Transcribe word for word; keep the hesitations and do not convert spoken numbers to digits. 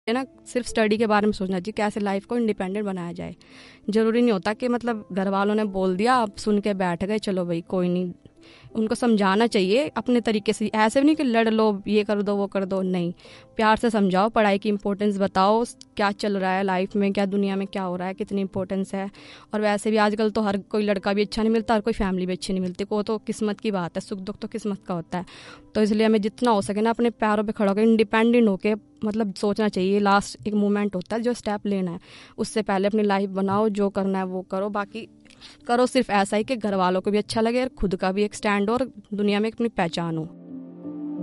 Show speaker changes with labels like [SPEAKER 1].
[SPEAKER 1] ये ना सिर्फ स्टडी के बारे में सोचना चाहिए, कैसे लाइफ को इंडिपेंडेंट बनाया जाए। ज़रूरी नहीं होता कि मतलब घर वालों ने बोल दिया आप सुन के बैठ गए, चलो भाई कोई नहीं। उनको समझाना चाहिए अपने तरीके से, ऐसे भी नहीं कि लड़ लो ये कर दो वो कर दो, नहीं, प्यार से समझाओ, पढ़ाई की इंपॉर्टेंस बताओ, क्या चल रहा है लाइफ में, क्या दुनिया में क्या हो रहा है, कितनी इंपॉर्टेंस है। और वैसे भी आजकल तो हर कोई लड़का भी अच्छा नहीं मिलता, हर कोई फैमिली भी अच्छी नहीं मिलती, वो तो किस्मत की बात है, सुख दुख तो किस्मत का होता है। तो इसलिए हमें जितना हो सके ना अपने पैरों पर खड़ा होकर इंडिपेंडेंट होकर मतलब सोचना चाहिए। लास्ट एक मोमेंट होता है जो स्टेप लेना है, उससे पहले अपनी लाइफ बनाओ, जो करना है वो करो, बाकी करो सिर्फ ऐसा ही कि घर वालों को भी अच्छा लगे और खुद का भी एक स्टैंड हो और दुनिया में अपनी पहचान हो।